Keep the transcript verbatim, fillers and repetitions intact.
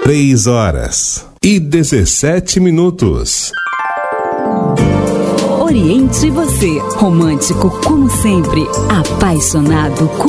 Três horas e dezessete minutos. Oriente você, romântico como sempre, apaixonado